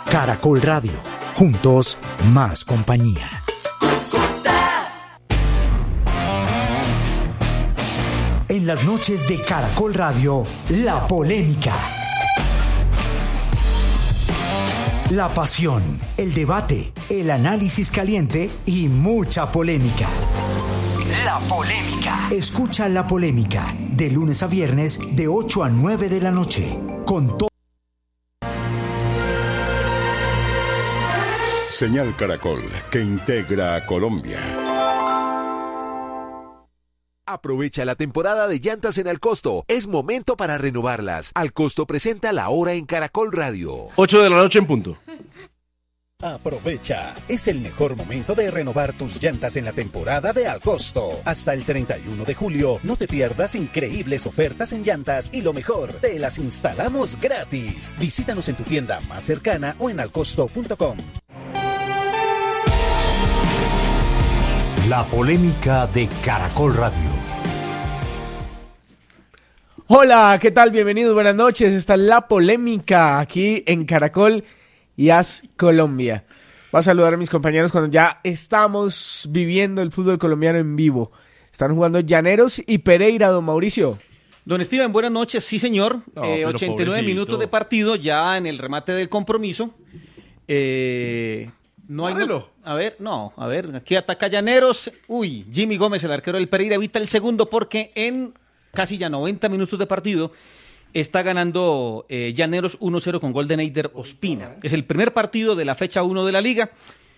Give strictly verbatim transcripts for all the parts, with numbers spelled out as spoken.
Caracol Radio. Juntos, más compañía. En las noches de Caracol Radio, la polémica. La pasión, el debate, el análisis caliente y mucha polémica. La polémica. Escucha La Polémica de lunes a viernes de ocho a nueve de la noche. Con todo. Señal Caracol, que integra a Colombia. Aprovecha la temporada de llantas en Alcosto. Es momento para renovarlas. Alcosto presenta La Hora en Caracol Radio. ocho de la noche en punto. Aprovecha, es el mejor momento de renovar tus llantas en la temporada de Alcosto. Hasta el treinta y uno de julio, no te pierdas increíbles ofertas en llantas y lo mejor, te las instalamos gratis. Visítanos en tu tienda más cercana o en alcosto punto com. La polémica de Caracol Radio. Hola, ¿qué tal? Bienvenidos, buenas noches. Está La Polémica aquí en Caracol y As Colombia. Voy a saludar a mis compañeros cuando ya estamos viviendo el fútbol colombiano en vivo. Están jugando Llaneros y Pereira, don Mauricio. Don Steven, buenas noches. Sí, señor. No, eh, pero ochenta y nueve pobrecito. minutos de partido ya en el remate del compromiso. Eh... No hay no, a ver, no, a ver, aquí ataca Llaneros. Uy, Jimmy Gómez, el arquero del Pereira, evita el segundo porque en casi ya noventa minutos de partido está ganando eh, Llaneros uno cero con gol de Neider Ospina. Es el primer partido de la fecha uno de la liga.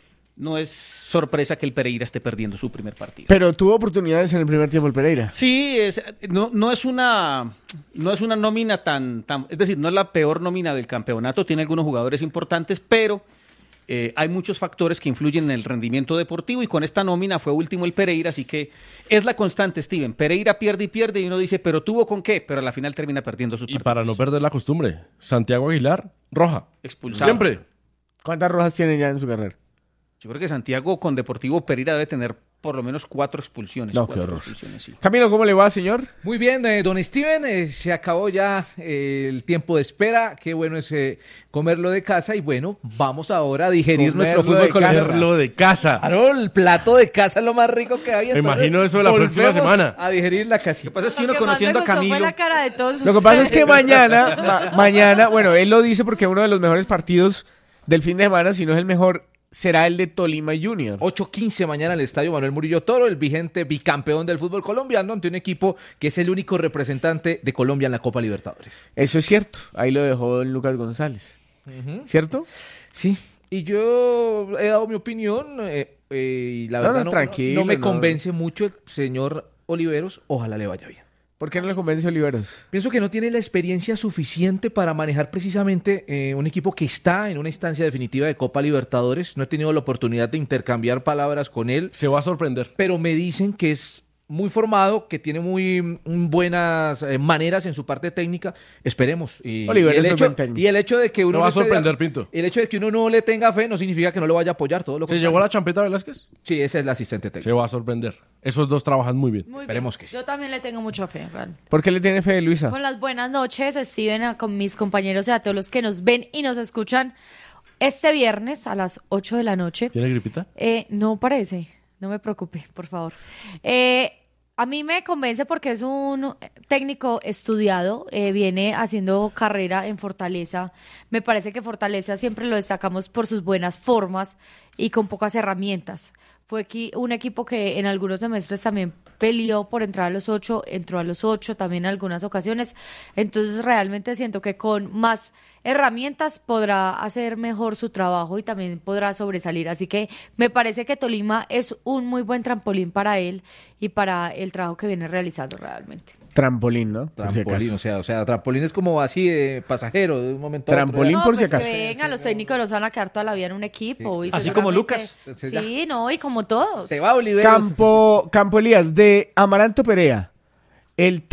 No es sorpresa que el Pereira esté perdiendo su primer partido. Pero tuvo oportunidades en el primer tiempo el Pereira. Sí, es, no, no es una no es una nómina tan, tan, es decir, no es la peor nómina del campeonato, tiene algunos jugadores importantes, pero Eh, hay muchos factores que influyen en el rendimiento deportivo y con esta nómina fue último el Pereira, así que es la constante, Steven. Pereira pierde y pierde y uno dice, ¿pero tuvo con qué? Pero a la final termina perdiendo sus Y partidos. para no perder la costumbre, Santiago Aguilar, roja. Expulsado. Siempre. ¿Cuántas rojas tiene ya en su carrera? Yo creo que Santiago con Deportivo Pereira debe tener por lo menos cuatro expulsiones. No, cuatro qué horror. expulsiones, sí. Camilo, ¿cómo le va, señor? Muy bien, eh, don Steven, eh, se acabó ya eh, el tiempo de espera, qué bueno es eh, comerlo de casa y bueno, vamos ahora a digerir Comerlo nuestro fútbol de colombiano. Comerlo de casa. Claro, el plato de casa es lo más rico que hay. Me entonces imagino eso la volvemos próxima semana. A digerir la casita. Lo que pasa es que Lo uno que más conociendo me a gustó Camilo... fue la cara de todos Lo que pasa es que ustedes. mañana, ma- mañana, bueno, él lo dice porque uno de los mejores partidos del fin de semana, si no es el mejor, será el de Tolima Junior. ocho quince mañana en el Estadio Manuel Murillo Toro, el vigente bicampeón del fútbol colombiano ante un equipo que es el único representante de Colombia en la Copa Libertadores. Eso es cierto, ahí lo dejó don Lucas González. ¿Cierto? Sí, y yo he dado mi opinión eh, eh, y la No, verdad no, no, tranquilo, no me no. convence mucho el señor Oliveros, ojalá le vaya bien. ¿Por qué no le convence a Oliveros? Pienso que no tiene la experiencia suficiente para manejar precisamente eh, un equipo que está en una instancia definitiva de Copa Libertadores. No he tenido la oportunidad de intercambiar palabras con él, Se va a sorprender. pero me dicen que es muy formado, que tiene muy mm, buenas eh, maneras en su parte técnica. Esperemos. Y, Oliveros y el es hecho, buen técnico. y el hecho de que uno Me va a no esté de- sorprender, Pinto. El hecho de que uno no le tenga fe no significa que no lo vaya a apoyar, todo lo ¿Se contrario. llevó la champeta Velázquez? Sí, ese es el asistente Se técnico. va a sorprender. Esos dos trabajan muy bien. Muy bien. Esperemos que sí. Yo también le tengo mucha fe, Ran. ¿Por qué le tiene fe, Luisa? Con las buenas noches, Steven, a- con mis compañeros y a todos los que nos ven y nos escuchan este viernes a las ocho de la noche. ¿Tiene gripita? Eh, no parece, no me preocupe, por favor. Eh, a mí me convence porque es un técnico estudiado, eh, viene haciendo carrera en Fortaleza. Me parece que Fortaleza siempre lo destacamos por sus buenas formas y con pocas herramientas. Fue aquí un equipo que en algunos semestres también peleó por entrar a los ocho, entró a los ocho también en algunas ocasiones. Entonces realmente siento que con más herramientas podrá hacer mejor su trabajo y también podrá sobresalir. Así que me parece que Tolima es un muy buen trampolín para él y para el trabajo que viene realizando realmente. Trampolín, ¿no? Por si Trampolín, acaso. o sea, o sea, trampolín es como así de pasajero, de un momento Trampolín. a otro. por si pues acaso. que venga, los técnicos no se van a quedar toda la vida en un equipo. Y Así como seguramente- Lucas. Sí, no, y como todos. Se va Oliveros. Campo, Campo Elías, de Amaranto Perea, el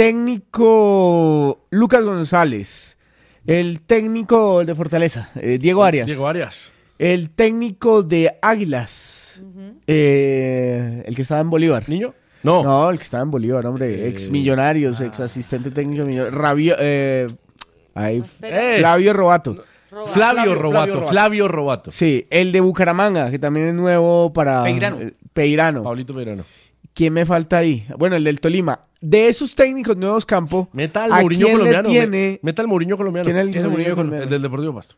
técnico Lucas González, el técnico de Fortaleza, eh, Diego Arias, Diego Arias. el técnico de Águilas, eh, el que estaba en Bolívar. ¿Niño? No. No, el que estaba en Bolívar, hombre, Eh, ex Millonarios, ex asistente técnico de Millonarios, Rabio, eh, ahí, Espera. Eh. Flavio Robato. Robato. Flavio, Flavio, Robato, Flavio Flavio Robato. Sí, el de Bucaramanga, que también es nuevo para... Peirano. eh, Peirano. Pablito Peirano. ¿Quién me falta ahí? Bueno, el del Tolima. De esos técnicos nuevos, Campo, Meta al ¿a Mourinho quién le colombiano. tiene- me- Meta al Mourinho colombiano. ¿Quién es el ¿Quién Mourinho Mourinho colombiano? El del Deportivo Pasto.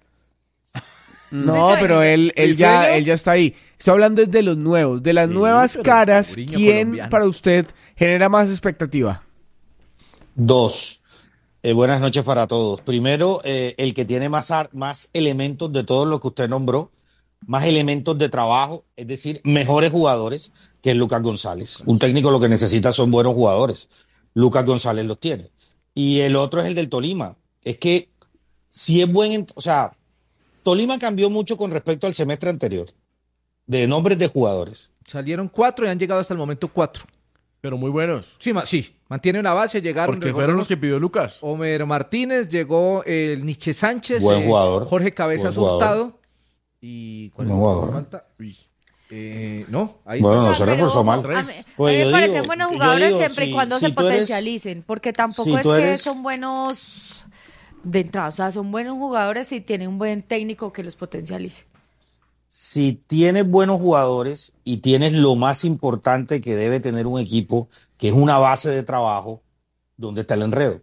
No, sueño. pero él, él, ya, sueño? él ya está ahí. Estoy hablando de los nuevos, de las Sí, nuevas pero caras. Mourinho ¿Quién colombiano. para usted genera más expectativa? Dos. Eh, buenas noches para todos. Primero, eh, el que tiene más, ar- más elementos de todos los que usted nombró, más elementos de trabajo, es decir, mejores jugadores, que es Lucas González. Un técnico lo que necesita son buenos jugadores. Lucas González los tiene. Y el otro es el del Tolima. Es que si es buen, ent- o sea, Tolima cambió mucho con respecto al semestre anterior, de nombres de jugadores. Salieron cuatro y han llegado hasta el momento cuatro. Pero muy buenos. Sí, ma- sí, mantiene una base, llegaron... Porque fueron los que pidió Lucas. Homer Martínez, llegó el Nietzsche Sánchez, Buen jugador. Jorge Cabezas Buen jugador. Hurtado. ¿Y cuál es Buen el que jugador. falta? Uy. Eh, no, ahí Bueno, está. no se pero reforzó ojo, mal. A mí, Pues a mí yo me parecen digo- buenos yo jugadores digo, siempre y si- cuando si se tú eres- potencialicen, porque tampoco si es tú que eres- son buenos de entrada, o sea, son buenos jugadores y tienen un buen técnico que los potencialice. Si tienes buenos jugadores y tienes lo más importante que debe tener un equipo, que es una base de trabajo, ¿dónde está el enredo?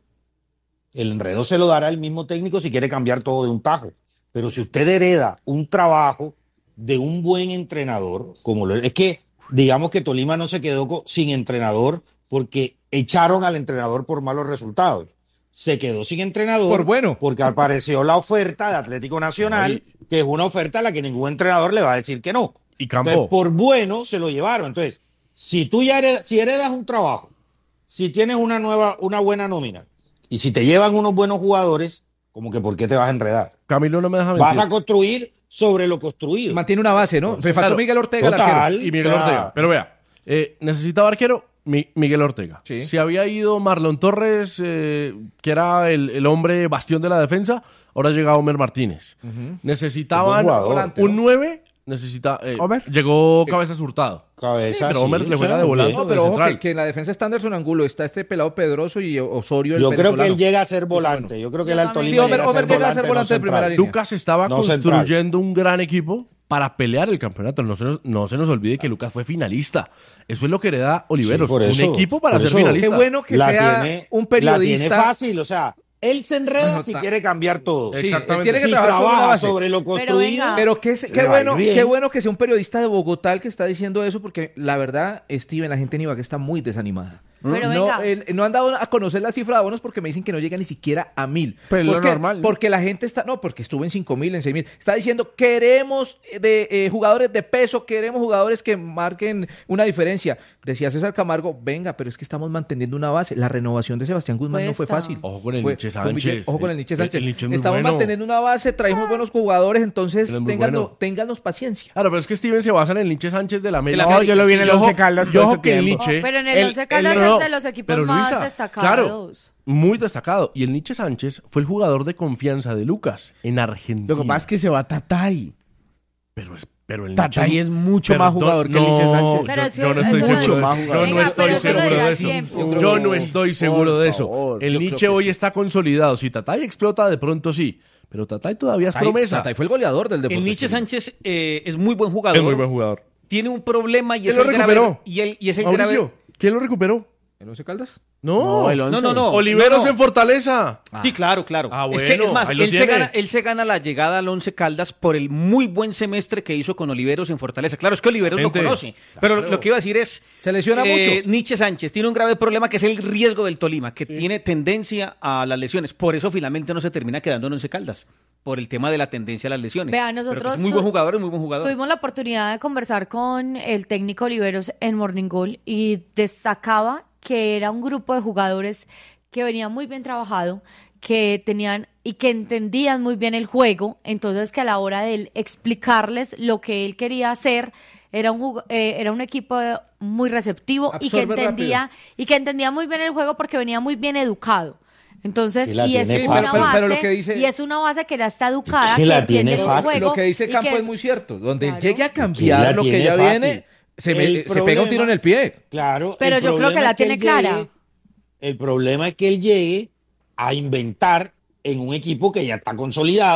El enredo se lo dará el mismo técnico si quiere cambiar todo de un tajo. Pero si usted hereda un trabajo de un buen entrenador, como lo es que digamos que Tolima no se quedó co- sin entrenador porque echaron al entrenador por malos resultados. Se quedó sin entrenador Por bueno. porque apareció la oferta de Atlético Nacional, que es una oferta a la que ningún entrenador le va a decir que no. Y Campo. Entonces, por bueno se lo llevaron. Entonces, si tú ya heredas, si heredas un trabajo, si tienes una nueva, una buena nómina, y si te llevan unos buenos jugadores, como que ¿por qué te vas a enredar? Camilo no me deja mentir. Vas a construir sobre lo construido. Mantiene una base, ¿no? Me faltó claro, Miguel Ortega, el total. arquero. Y Miguel O sea, Ortega. Pero vea, eh, necesitaba arquero Mi- Miguel Ortega. Sí. Si había ido Marlon Torres, eh, que era el, el hombre bastión de la defensa, ahora llega Homer Martínez. Necesitaban Es buen jugador. Volante, un ¿no? nueve, necesita, eh, Homer. llegó Cabezas Hurtado. Cabeza, Sí, pero sí, Homer le o juega sea, de volante. bien. No, pero de ojo, central. que, que en la defensa está Anderson Angulo, está este pelado Pedroso y Osorio, el Yo creo que venezolano. él llega a ser volante. Yo creo que el Alto Sí, Lima Homer- llega a Homer ser llega a volante, ser volante no de primera central. línea. Lucas estaba No construyendo un gran equipo para pelear el campeonato. No se nos, no se nos olvide que Lucas fue finalista. Eso es lo que hereda Oliveros. Sí, por eso, un equipo para por ser eso. finalista. Qué bueno que la sea tiene, un La tiene periodista. fácil, o sea, él se enreda Bueno, si ta- quiere cambiar todo. Sí, Exactamente. él tiene que si trabajar sobre una trabaja base. sobre lo construido, venga. Pero qué, qué le va a ir bueno, bien. qué bueno que sea un periodista de Bogotá el que está diciendo eso, porque la verdad, Steven, la gente en Ibagué está muy desanimada. Pero no, venga. el- no han dado a conocer la cifra de abonos porque me dicen que no llega ni siquiera a mil. Pero es ¿Por lo qué? normal, ¿no? Porque la gente está, no, porque estuvo en cinco mil, en seis mil. Está diciendo, queremos de eh, jugadores de peso, queremos jugadores que marquen una diferencia. Decía César Camargo, venga, pero es que estamos manteniendo una base. La renovación de Sebastián Guzmán no fue Cuesta. fácil. Ojo con el Fue- Nietzsche fue un Sánchez. billete- Ojo con el Nietzsche El- Sánchez. el Nietzsche es muy Estamos bueno. manteniendo una base, traemos buenos jugadores, entonces Él es muy ténganlo- bueno. ténganos paciencia. Claro, pero es que Steven se basa en el Nietzsche Sánchez de la América. No, yo lo vi en el Y ojo- Once Caldas y todo ojo ese que el tiempo. Nietzsche... Oh, pero en el el- Once Caldas el- es no, de los equipos pero más Luisa, destacados. Claro, muy destacado. Y el Nietzsche Sánchez fue el jugador de confianza de Lucas en Argentina. Lo que pasa es que se va Tatay. Pero, es- pero el Tatay Nietzsche- es mucho Perdón, más jugador que el no, Nietzsche Sánchez. Pero yo, es que yo no eso estoy lo seguro dice- de eso. Venga, Yo no pero estoy eso lo seguro dirá de eso. siempre. Yo creo Yo que no sí. estoy seguro Por de eso. favor. El Yo Nietzsche creo que hoy sí. está consolidado. Si Tatay explota, de pronto sí. Pero Tatay todavía es Tatay- promesa. Tatay fue el goleador del Deportes El Nietzsche Tolima. Sánchez eh, es muy buen jugador. Es muy buen jugador. Tiene un problema y ¿Quién es lo el grave. recuperó? Y, el, y es el Mauricio, grave. ¿quién lo recuperó? ¿El Once Caldas? No, No, el once. No, no, no. Oliveros no, no. en Fortaleza. Sí, claro, claro. Ah, es que bueno, es más, ahí lo él se, tiene. gana, él se gana la llegada al Once Caldas por el muy buen semestre que hizo con Oliveros en Fortaleza. Claro, es que Oliveros Gente, lo conoce. Pero claro. lo que iba a decir es. Se lesiona eh, mucho. Nietzsche Sánchez tiene un grave problema que es el riesgo del Tolima, que tiene tendencia a las lesiones. Por eso finalmente no se termina quedando en Once Caldas. Por el tema de la tendencia a las lesiones. Vea, Pero nosotros que es muy buen jugador, es muy buen jugador. Tuvimos la oportunidad de conversar con el técnico Oliveros en Morning Goal y destacaba que era un grupo de jugadores que venía muy bien trabajado, que tenían y que entendían muy bien el juego, entonces que a la hora de él explicarles lo que él quería hacer era un jug- eh, era un equipo muy receptivo y que Absorbe entendía rápido. y que entendía muy bien el juego porque venía muy bien educado. Entonces, Y la y es tiene una fácil. base, Pero lo que dice- y es una base que ya está educada, Que que, la entiende tiene el fácil. juego Lo que dice y Campo que es muy cierto. Donde él Claro. llegue a Que la cambiar lo que tiene ya fácil. viene, se, me- El se pega un problema- tiro en el pie. Claro. Pero el yo creo que problema la es tiene él clara. llegue- el problema es que él llegue a inventar en un equipo que ya está consolidado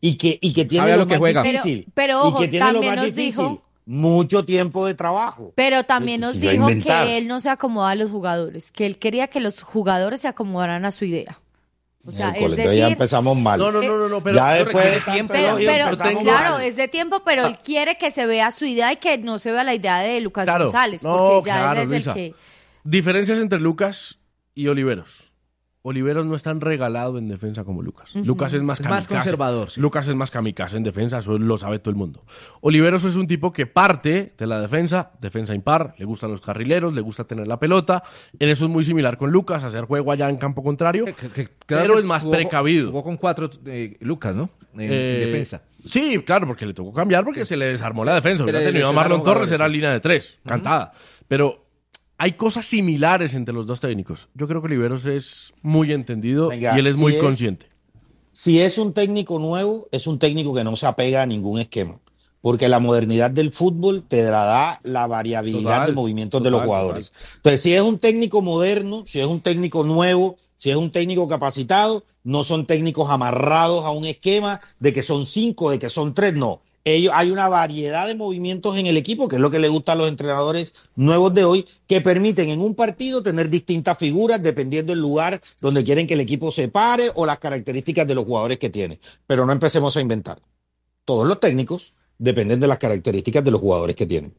y que, y que tiene Sabe a lo, lo que más juega. difícil. Pero- pero, ojo, y que tiene lo también más nos difícil. dijo- Mucho tiempo de trabajo. Pero también nos Iba a dijo inventar. que él no se acomodaba a los jugadores, que él quería que los jugadores se acomodaran a su idea. O sea, es Miércoles, decir, entonces ya empezamos mal. No, no, no, no, no, pero ya después de requiere tanto tiempo. pero, elogio pero empezamos claro, mal. es de tiempo, pero él quiere que se vea su idea y que no se vea la idea de Lucas Claro. González, No, porque ya claro, él es Luisa. el que... Diferencias entre Lucas y Oliveros. Oliveros no es tan regalado en defensa como Lucas. Lucas es más Es más kamikaze. conservador, sí. Lucas es más kamikaze en defensa, eso lo sabe todo el mundo. Oliveros es un tipo que parte de la defensa, defensa impar, le gustan los carrileros, le gusta tener la pelota. En eso es muy similar con Lucas, hacer juego allá en campo contrario, Que- que- pero claro, es más jugó- precavido. Jugó con cuatro eh, Lucas, ¿no? En Eh, defensa. Sí, claro, porque le tocó cambiar porque se le desarmó la defensa. Se Hubiera le tenido a lesionaron Marlon Torres, jugadores, era sí. línea de tres, cantada. Pero hay cosas similares entre los dos técnicos. Yo creo que Oliveros es muy entendido Venga, y él es si muy es- consciente. Si es un técnico nuevo, es un técnico que no se apega a ningún esquema. Porque la modernidad del fútbol te la da la variabilidad Total, de movimientos de total, los jugadores. Entonces, si es un técnico moderno, si es un técnico nuevo, si es un técnico capacitado, no son técnicos amarrados a un esquema de que son cinco, de que son tres, no. Ellos, hay una variedad de movimientos en el equipo, que es lo que le gusta a los entrenadores nuevos de hoy, que permiten en un partido tener distintas figuras dependiendo del lugar donde quieren que el equipo se pare o las características de los jugadores que tiene. Pero no empecemos a inventar. Todos los técnicos dependen de las características de los jugadores que tienen.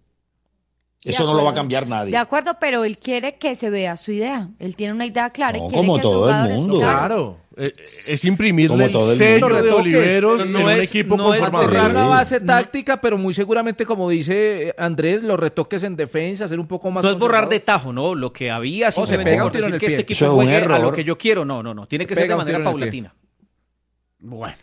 Eso no lo va a acuerdo. cambiar nadie. De acuerdo, pero él quiere que se vea su idea. Él tiene una idea clara. No, y quiere como que sus todo el jugadores- mundo. Claro, eh, es imprimirle Como el todo el sello mundo. de Retoques. Oliveros No en un es- equipo no es conformado. Aterrar Sí. una base táctica, pero muy seguramente, como dice Andrés, los retoques en defensa, ser un poco más No es borrar de conservador. tajo, ¿no? Lo que había, se simplemente pega un por tiro en decir el que este pie. Eso equipo es un juegue a lo error. que yo quiero. No, no, no. Tiene que ser Pega de un tiro manera en el pie. paulatina. Bueno,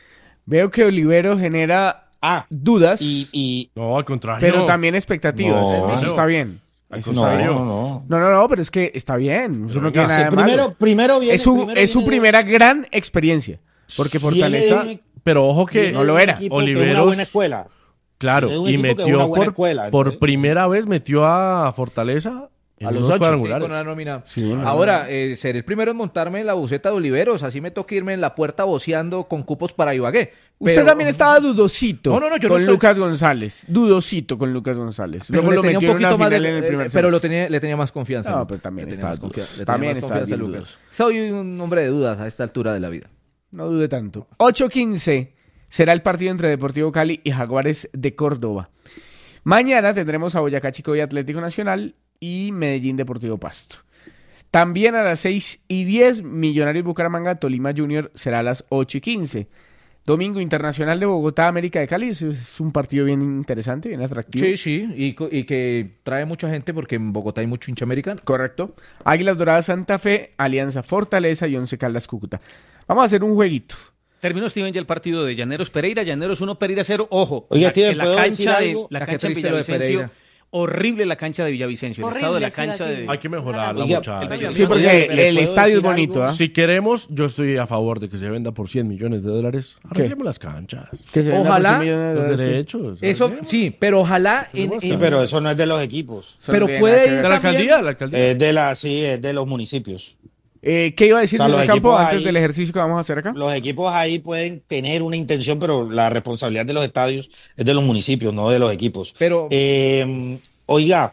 veo que Olivero genera Ah, dudas, y, y No, al contrario. pero también expectativas. No. Eso está bien. Al Eso no, está bien. no, no. No, no, no, pero es que está bien. Eso no tiene Sí, nada de malo. primero, primero viene, es su, primero es su viene de- primera gran experiencia. Porque viene Fortaleza... de un- Pero ojo que viene no de lo un era. equipo que es una Oliveros- buena escuela. Claro, Es un y equipo que es metió una buena por, escuela, por ¿entendés? primera vez metió a Fortaleza en A los unos ocho, cuadrangulares. con una nómina. Sí, no, Ahora, eh, seré el primero en montarme en la buceta de Oliveros, así me toca irme en la puerta voceando con cupos para Ibagué. Usted Pero- también estaba dudosito No, no, no, yo no con estoy- Lucas González. Dudosito con Lucas González. Pero Luego le lo tenía metió un en una poquito más final de- en el primer eh, pero lo semestre. tenía, le tenía más confianza. No, Lucas. pero también Le tenía está más dudoso. confianza- le tenía También más está confianza a bien Lucas. dudoso. Soy un hombre de dudas a esta altura de la vida. No dude tanto. ocho quince será el partido entre Deportivo Cali y Jaguares de Córdoba. Mañana tendremos a Boyacá Chico y Atlético Nacional y Medellín Deportivo Pasto. También a las seis y diez, Millonarios Bucaramanga, Tolima Junior será a las ocho y quince. Domingo Internacional de Bogotá, América de Cali. Es- Es un partido bien interesante, bien atractivo. Sí, sí, y, co- y que trae mucha gente porque en Bogotá hay mucho hincha americano. Correcto. Águilas Doradas Santa Fe, Alianza Fortaleza y Once Caldas Cúcuta. Vamos a hacer un jueguito. Terminó, Steven, ya el partido de Llaneros Pereira. Llaneros uno, Pereira cero. Ojo, Oiga, la, Steven, la ¿puedo decir cancha de algo? la Ah, qué cancha en triste lo de Villavicencio. Pereira. Horrible la cancha de Villavicencio. El Horrible, estado de la sí, cancha así. de... Hay que mejorarla, Oiga, muchachos. Sí, porque Oye, ¿le el puedo estadio es decir bonito, algo? ¿ah? Si queremos, yo estoy a favor de que se venda por cien millones de dólares. Arreglemos las canchas. Que se venda Ojalá por cien millones de Los dólares. derechos. Eso arreglemos. sí, pero ojalá en, Tenemos en- Sí, pero eso no es de los equipos. Eso pero no tiene puede nada que ir De ver. la también- alcaldía, la alcaldía. Es de la, sí, es de los municipios. Eh, ¿Qué iba a decir, O sea, señor los Campo, equipos antes ahí- del ejercicio que vamos a hacer acá? Los equipos ahí pueden tener una intención, pero la responsabilidad de los estadios es de los municipios, no de los equipos. Pero- Eh, oiga,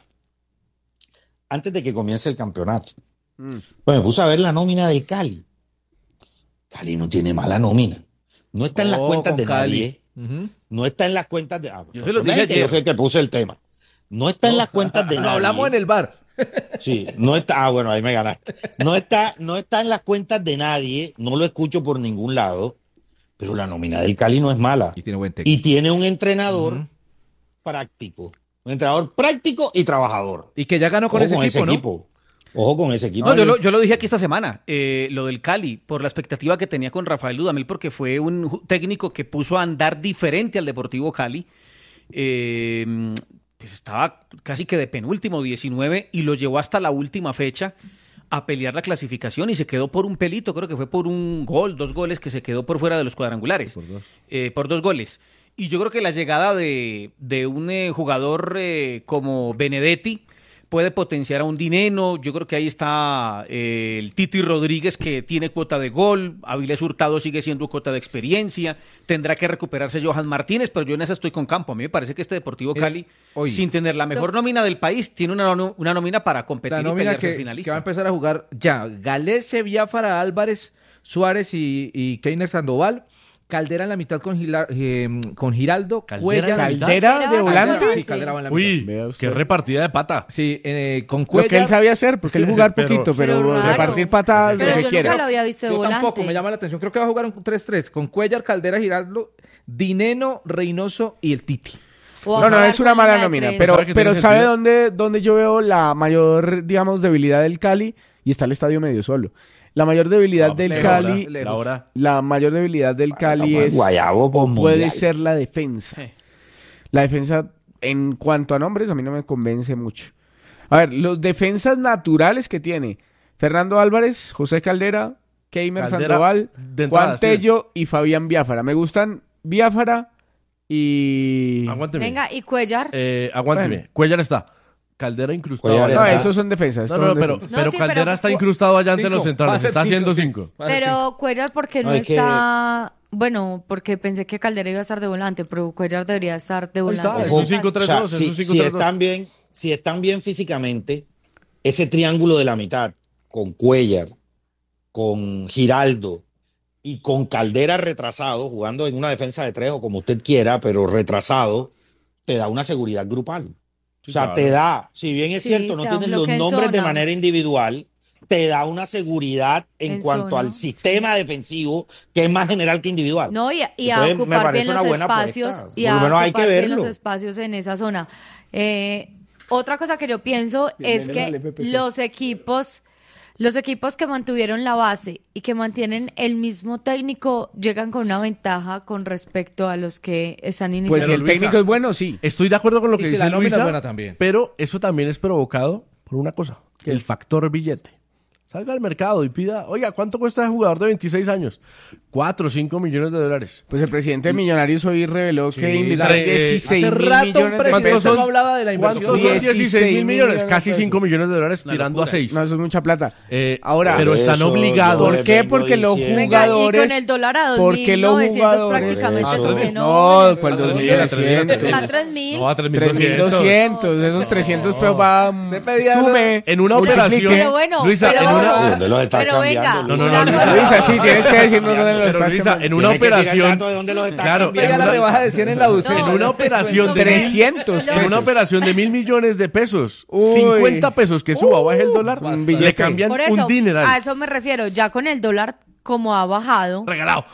antes de que comience el campeonato, Mm. pues me puse a ver la nómina del Cali. Cali no tiene mala nómina. No está en las Oh, cuentas con de Cali. nadie. Ujú. No está en las cuentas de... Ah, Yo se los la dije gente, ayer. Yo fui el que puse el tema. No está en las cuentas de Lo nadie. hablamos en el bar. Sí, no está, ah, bueno, ahí me ganaste. No está, no está en las cuentas de nadie, no lo escucho por ningún lado, pero la nómina del Cali no es mala. Y tiene buen técnico. Y tiene un entrenador Ujú. práctico, un entrenador práctico y trabajador. Y que ya ganó con Ojo ese con equipo, ese ¿no? equipo. Ojo con ese equipo. No, yo, lo, yo lo dije aquí esta semana, eh, lo del Cali, por la expectativa que tenía con Rafael Dudamel, porque fue un ju- técnico que puso a andar diferente al Deportivo Cali. Eh, pues estaba casi que de penúltimo, diecinueve, y lo llevó hasta la última fecha a pelear la clasificación y se quedó por un pelito, creo que fue por un gol, dos goles que se quedó por fuera de los cuadrangulares. Por dos. Eh, por dos goles. Y yo creo que la llegada de, de un eh, jugador eh, como Benedetti puede potenciar a un Dineno. Yo creo que ahí está eh, el Titi Rodríguez, que tiene cuota de gol. Avilés Hurtado sigue siendo cuota de experiencia. Tendrá que recuperarse Johan Martínez, pero yo en esa estoy con Campo. A mí me parece que este Deportivo Cali, eh, hoy, sin tener la mejor nómina del país, tiene una, una nómina para competir la nómina y pelearse que, finalista. que va a empezar a jugar ya Galese, Biafara, Álvarez, Suárez y, y Keiner Sandoval. Caldera en la mitad con, Gila, eh, con Giraldo, Caldera, Cuellar. ¿Caldera de volante? Sí, Caldera va en la Uy, mitad. qué repartida de pata. Sí, eh, con Lo Cuellar. que él sabía hacer, porque él jugar Pero- poquito, pero, pero raro. repartir patadas Pero lo que yo quiera. nunca lo había visto de Yo volante. tampoco, me llama la atención. Creo que va a jugar un tres tres con Cuellar, Caldera, Giraldo, Dineno, Reynoso y el Titi. O No, no, jugar es una con mala línea de nómina, tres. pero, ¿Sabe que pero tiene ¿sabe sentido? dónde, dónde yo veo la mayor, digamos, debilidad del Cali? Y está el estadio medio solo. La mayor debilidad No, del pues, Cali, lejos. La hora. la mayor debilidad del Cali como es Guayabo por puede mundial. ser la defensa. Sí. La defensa, en cuanto a nombres, a mí no me convence mucho. A ver, los defensas naturales que tiene Fernando Álvarez, José Caldera, Keimer Caldera, Sandoval, de entrada, Juan sí. Tello y Fabián Biafara. Me gustan Biafara y... Aguánteme. Venga, y Cuellar. Eh, aguánteme. Bueno. Cuellar está. Caldera incrustado. Cuellar allá No, está. atrás. esos son defensas. No, estos no, son pero, defensas. No, pero sí, Caldera pero- está incrustado allá ante Cinco. los Va a centrales. ser Está cinco, haciendo sí. cinco. Va a ser cinco. Pero Cuellar, porque no, No, es que- está... Bueno, porque pensé que Caldera iba a estar de volante, pero Cuellar debería estar de Ahí volante. está, es Ojo, un cinco tres o sea, dos, es si, un cinco si tres dos. están bien, si están bien físicamente, ese triángulo de la mitad, con Cuellar, con Giraldo y con Caldera retrasado, jugando en una defensa de tres o como usted quiera, pero retrasado, te da una seguridad grupal. Sí, o sea, claro. te da, si bien es Sí, cierto, no te da un tienes los bloque en nombres de zona. manera individual, te da una seguridad en, En cuanto zona, al sistema defensivo, que es más general que individual. No, y, a- y a Entonces, me ocupar parece bien una los buena espacios. apuesta. Y Por lo a menos hay ocupar que bien los verlo. espacios en esa zona. Eh, otra cosa que yo pienso es Bienvenido al que F P C. los equipos, los equipos que mantuvieron la base y que mantienen el mismo técnico llegan con una ventaja con respecto a los que están iniciando. Pues si Pero, el Luisa, técnico es bueno, sí. Estoy de acuerdo con lo Y que si dice la nómina es Luisa, buena también. pero eso también es provocado por una cosa, el factor billete. Salga al mercado y pida, oiga, ¿cuánto cuesta ese jugador de veintiséis años? cuatro o cinco millones de dólares. Pues el presidente de Millonarios hoy reveló que Sí, invirtió eh, dieciséis hace mil rato un millones de presidente pesos. no hablaba de la inversión. ¿Cuántos son dieciséis dieciséis mil millones? millones de Casi pesos. cinco millones de dólares Una tirando locura. a seis. No, eso es mucha plata. Eh, Ahora, pero Por están eso obligados. yo ¿por les qué? vengo Porque los diciendo- Venga, jugadores... y con el dólar a porque los dos mil novecientos jugadores... prácticamente, Eso. ¿por qué No, no? ¿cuál A tres dos mil mil, a tres mil, a tres mil. A tres mil. No, a tres mil tres mil doscientos, esos trescientos pesos va... Se pedía Sume, En una multiplique. operación. Pero bueno, Luisa, pero, en una- ¿Dónde los estás pero venga, cambiando, No, no, Luisa? no, una Luisa. cosa- Luisa, sí, tienes que decirnos dónde lo Pero estás Luisa, cambiando. en una Tienes que tirar el operación. dato de dónde los estás Claro, cambiando. Pega la rebaja de cien en la U C. No. En una operación de trescientos No. En una pesos. operación de mil millones de pesos, Uy. cincuenta pesos que suba o baje el dólar, un le billete. cambian Por eso, un dineral. a eso me refiero. Ya con el dólar como ha bajado, Regalado.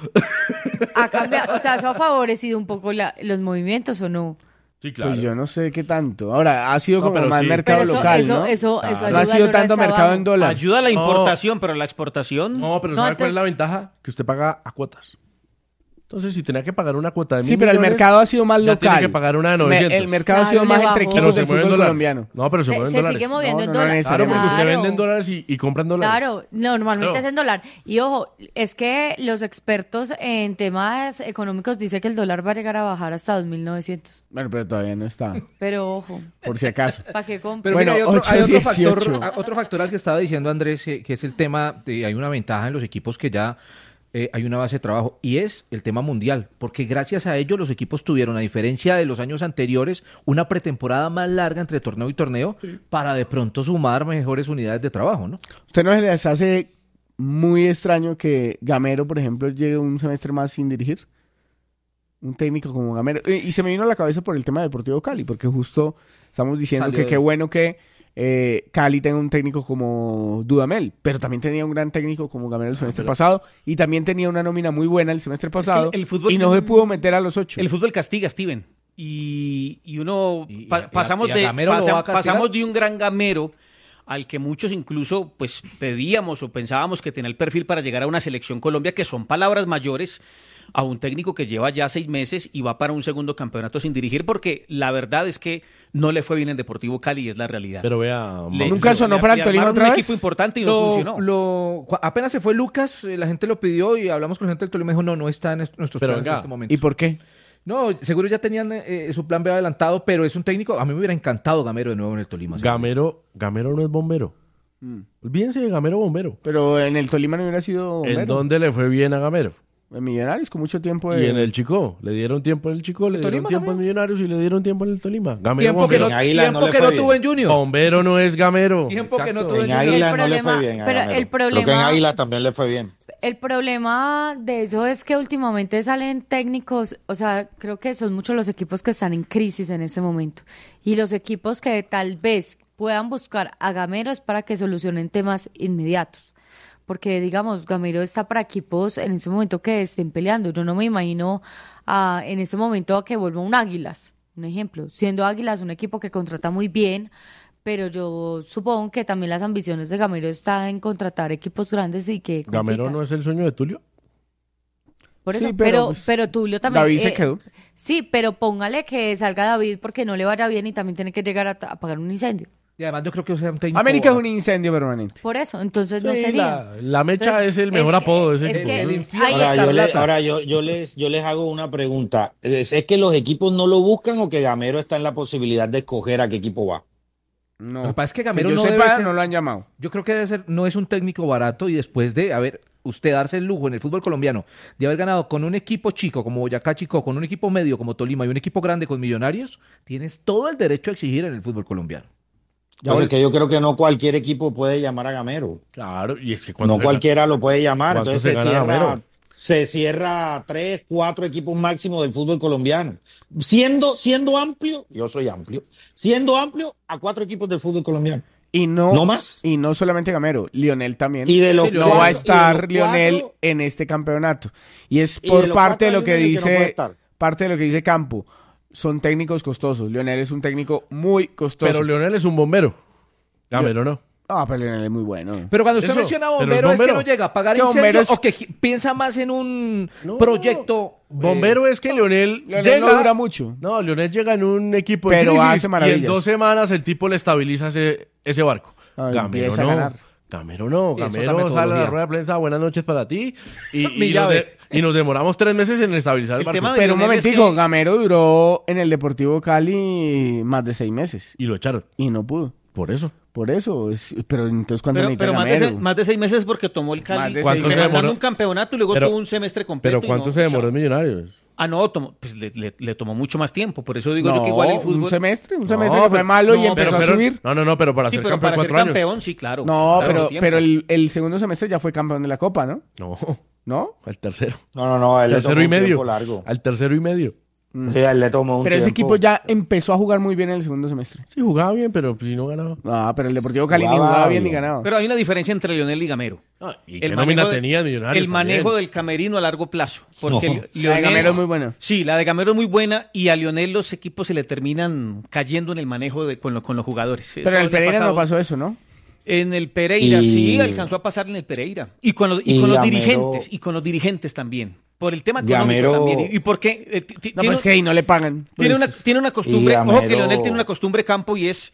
ha cambiado, o sea, eso ha favorecido un poco la- los movimientos o no. Sí, claro. Pues yo no sé qué tanto. Ahora, ha sido No, como pero más sí. mercado Pero eso, local, eso, ¿no? eso, Claro. eso No ayuda ha al sido dólar tanto hasta mercado abajo. en dólar. Ayuda a la No. importación, pero la exportación... No, pero No, ¿sabe cuál es la entonces- ventaja? Que usted paga a cuotas. Entonces, si tenía que pagar una cuota de mil Sí, pero el millones, mercado ha sido más ya local. tiene que pagar una de Me- novecientos. El mercado ha Claro, sido le más bajó. entre Pero equipos se del mueve en fútbol dólares. colombiano. No, pero se, Se, mueve en se dólares. sigue moviendo No, en no, no dólares. Claro, porque usted Claro. vende en dólares y, y compra en dólares. Claro, normalmente Claro. es en dólar. Y ojo, es que los expertos en temas económicos dicen que el dólar va a llegar a bajar hasta dos mil novecientos. Bueno, pero todavía no está, Pero ojo, por si acaso. ¿para qué comprar? Pero Bueno, mira, hay otro, ocho hay otro dieciocho. factor, a- otro factor al que estaba diciendo Andrés, eh, que es el tema de hay una ventaja en los equipos que ya eh, hay una base de trabajo, y es el tema mundial, porque gracias a ello los equipos tuvieron, a diferencia de los años anteriores, una pretemporada más larga entre torneo y torneo para de pronto sumar mejores unidades de trabajo, ¿no? ¿Usted no se les hace muy extraño que Gamero, por ejemplo, llegue un semestre más sin dirigir? Un técnico como Gamero. Y, y se me vino a la cabeza por el tema de Deportivo Cali, porque justo estamos diciendo Salió que de- qué bueno que eh, Cali tenga un técnico como Dudamel, pero también tenía un gran técnico como Gamero el semestre pero- pasado, y también tenía una nómina muy buena el semestre pasado, el fútbol- y no se pudo meter a los ocho. El fútbol castiga, Steven. Y, y uno Y- y pa- a- y a- pasamos y a de Gamero lo pasa- va a castigar. pasamos de un gran gamero al que muchos incluso pues pedíamos o pensábamos que tenía el perfil para llegar a una selección Colombia, que son palabras mayores, a un técnico que lleva ya seis meses y va para un segundo campeonato sin dirigir, porque la verdad es que no le fue bien en Deportivo Cali, y es la realidad. Pero vea, Le- ¿Nunca le- sonó le- para le el Tolima armaron otra un vez? equipo importante y no Lo- funcionó. lo- cu- apenas se fue Lucas, eh, la gente lo pidió y hablamos con la gente del Tolima y dijo, no, no está en est- nuestros Pero planes venga, en este momento. ¿Y por qué? No, seguro ya tenían eh, su plan B adelantado, pero es un técnico, a mí me hubiera encantado Gamero de nuevo en el Tolima. Gamero, Gamero no es bombero. Mm. Olvídense de Gamero bombero. Pero en el Tolima no hubiera sido bombero. ¿En dónde le fue bien a Gamero? En Millonarios, con mucho tiempo. De... Y en el Chico, le dieron tiempo en el Chico, le dieron tiempo en Millonarios y le dieron tiempo en el Tolima. Gamero tiempo bombero. que no, tiempo no, que no tuvo en Junior. Bombero no es Gamero. Tiempo Exacto. que no tuvo en Águila no le fue bien. Pero el problema, Creo que en Águila también le fue bien. El problema de eso es que últimamente salen técnicos, o sea, creo que son muchos los equipos que están en crisis en este momento. Y los equipos que tal vez puedan buscar a Gamero es para que solucionen temas inmediatos. Porque, digamos, Gamero está para equipos en ese momento que estén peleando. Yo no me imagino uh, en ese momento a que vuelva un Águilas, un ejemplo. Siendo Águilas un equipo que contrata muy bien, pero yo supongo que también las ambiciones de Gamero están en contratar equipos grandes y que compitan. ¿Gamero no es el sueño de Tulio? Por eso, sí, pero, pero, pues, pero Tulio también... David se eh, quedó. Sí, pero póngale que salga David porque no le vaya bien y también tiene que llegar a, a apagar un incendio. Y además yo creo que o sea, un técnico... América es un incendio permanente. Por eso, entonces Sí, no sería. La, la mecha Entonces, es el mejor es que- apodo de ese es equipo. que- El ahí infierno Ahora, yo, le- escarlata. ahora yo, yo, les, yo les hago una pregunta. ¿Es, es que los equipos no lo buscan o que Gamero está en la posibilidad de escoger a qué equipo va? No. Lo que pasa es que Que Gamero yo no sepa, debe ser- no lo han llamado. Yo creo que debe ser, no es un técnico barato y después de, a ver, usted darse el lujo en el fútbol colombiano de haber ganado con un equipo chico como Boyacá Chico, con un equipo medio como Tolima y un equipo grande con Millonarios, tienes todo el derecho a exigir en el fútbol colombiano. Entonces, que yo creo que no cualquier equipo puede llamar a Gamero. Claro, y es que cuando No cualquiera lo puede llamar. ¿Cuánto Entonces se se gana cierra, Gamero? se cierra tres, cuatro equipos máximos del fútbol colombiano. Siendo, siendo amplio, yo soy amplio, siendo amplio a cuatro equipos del fútbol colombiano. Y no, No más. Y no solamente Gamero, Lionel también. Y de los no cuatro- va a y de estar los Lionel cuatro- en este campeonato. Y es Y de por los parte de cuatro lo que hay uno que no puede dice estar. parte de lo que dice Campo. Son técnicos costosos. Lionel es un técnico muy costoso. Pero Leonel es un bombero. Gamero no. Ah, pero Lionel es muy bueno. Pero cuando usted Eso, menciona pero bombero, el es que bombero- no llega a pagar es que incendios bombero es- o que qui- piensa más en un No. proyecto. Bombero es que Leonel, Lionel llega... no dura mucho. No, Leonel llega en un equipo en Pero crisis hace y maravillas. en dos semanas el tipo le estabiliza ese, ese barco. Ah, Gamero empieza a no. ganar. Gamero no. Sí, es otra Gamero sale a la metodología. rueda de prensa, buenas noches para ti. Y, Mi y, nos, llave. de- y nos demoramos tres meses en estabilizar el, El barco. tema de- Pero un Lionel es momentico, que- Gamero duró en el Deportivo Cali más de seis meses. Y lo echaron. Y no pudo. Por eso. Por eso. es- pero entonces, ¿cuándo Pero, necesita pero más, de Gamero? seis, más de seis meses porque tomó el Más Cali. de ¿Cuánto seis se meses. demoró? un campeonato y luego Pero- tuvo un semestre completo. Pero y ¿cuánto no, se demoró chao. en Millonarios? Ah, no, tomó, pues le, le- le tomó mucho más tiempo. Por eso digo yo No, que igual el fútbol. un semestre, un No, semestre que fue pero- malo y no, empezó Pero a fueron- subir. No, no, no, pero para Sí, ser pero campeón para ser cuatro años. campeón, sí, claro. No, claro, pero, tiempo. pero el, el segundo semestre ya fue campeón de la Copa, ¿no? No, ¿No? al tercero. No, no, no, a él le tomó Tercero y un medio. tiempo largo. Al tercero y medio. Sí, a él le tomó un Pero ese tiempo. equipo ya empezó a jugar muy bien en el segundo semestre. Sí, jugaba bien, pero pues, si no ganaba. Ah, pero el Deportivo Cali ni Jugaba jugaba bien ni bien. ganaba. Pero hay una diferencia entre Lionel y Gamero. Ah, ¿Y El qué nómina manejo de- tenía Millonarios? El manejo también? del camerino a largo plazo. Porque No. Li- La de Lionel- Gamero es muy buena. Sí, la de Gamero es muy buena y a Lionel los equipos se le terminan cayendo en el manejo de, con, lo- con los jugadores. Eso Pero en el le ha Pereira pasado- no pasó eso, ¿no? En el Pereira, Y- sí, alcanzó a pasar en el Pereira. Y con los, y y con los Gamero- dirigentes, y con los dirigentes también. Por el tema económico Gamero- también. Y, y porque eh, ti- ti- No, tiene, pues que ahí no le pagan. tiene Pues, una, tiene una costumbre, Y ojo que Gamero- Lionel tiene una costumbre campo y es,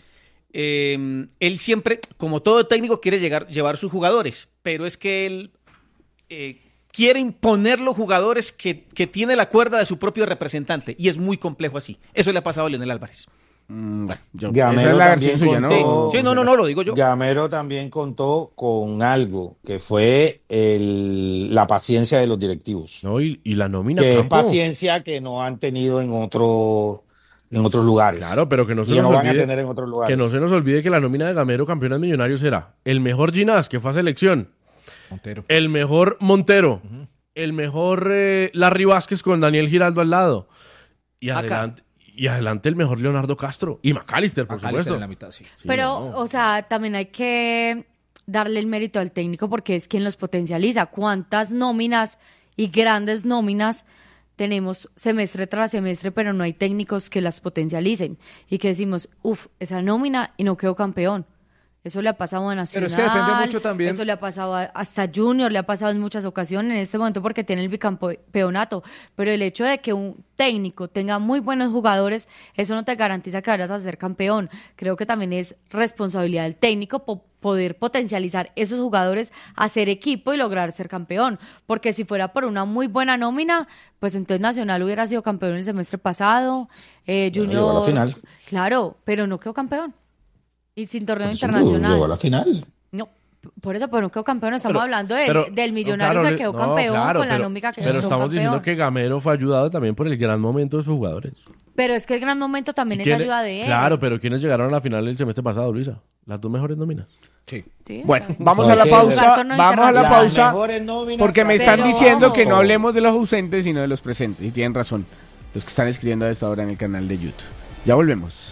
eh, él siempre, como todo técnico, quiere llegar, llevar sus jugadores, pero es que él eh, quiere imponer los jugadores que, que tiene la cuerda de su propio representante y es muy complejo así. Eso le ha pasado a Lionel Álvarez. mm, bueno, yo- Gamero esa es la también versión suya, ¿no? contó- Sí, no, no, no, lo digo yo. Gamero también contó con algo, que fue el, la paciencia de los directivos. No, y, y la nómina. Que es Campo. paciencia que no han tenido en, otro, en otros lugares. Claro, pero que no Y se que nos no van a olvide. tener en otros lugares. Que no se nos olvide que la nómina de Gamero, campeones millonarios, era el mejor Ginás, que fue a selección. Montero. El mejor Montero. El mejor eh, Larry Vázquez con Daniel Giraldo al lado. Y Acá. adelante, y adelante el mejor Leonardo Castro. Y McAllister, por McAllister supuesto. en la mitad, sí. Sí, Pero, no. o sea, también hay que darle el mérito al técnico porque es quien los potencializa. ¿Cuántas nóminas y grandes nóminas tenemos semestre tras semestre, pero no hay técnicos que las potencialicen? Y que decimos, uff, esa nómina y no quedó campeón. Eso le ha pasado a Nacional. Pero es que depende mucho también. Eso le ha pasado a, hasta Junior, le ha pasado en muchas ocasiones en este momento porque tiene el bicampeonato. Pero el hecho de que un técnico tenga muy buenos jugadores, eso no te garantiza que vayas a ser campeón. Creo que también es responsabilidad del técnico po- poder potencializar esos jugadores, hacer equipo y lograr ser campeón. Porque si fuera por una muy buena nómina, pues entonces Nacional hubiera sido campeón el semestre pasado. Eh, Junior, llegó a la final. Claro, pero no quedó campeón. Y sin torneo Por eso internacional. llegó a la final. No, p- por eso, pero no quedó campeón. Estamos Pero- hablando del, pero- del no, Millonario claro, que quedó no, campeón claro, con la pero- nómica que Pero quedó estamos campeón. diciendo que Gamero fue ayudado también por el gran momento de sus jugadores. Pero es que el gran momento también es ¿Quién- ayuda de él. Claro, pero ¿quiénes llegaron a la final el semestre pasado, Luisa? Las dos mejores nóminas. Sí. Sí, Bueno, está bien. vamos No, a la que- pausa, Jugar torneo vamos a la internacional. Las pausa, mejores nóminas porque me campeón. están Pero diciendo que no ojo. hablemos de los ausentes, sino de los presentes, y tienen razón, los que están escribiendo a esta hora en el canal de YouTube. Ya volvemos.